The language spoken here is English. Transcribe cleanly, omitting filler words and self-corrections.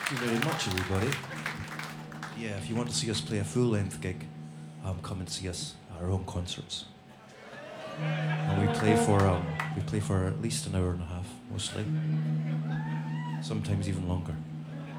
Thank you very much, everybody. Yeah, if you want to see us play a full-length gig, come and see us at our own concerts. And we play for at least an hour and a half, mostly. Sometimes even longer.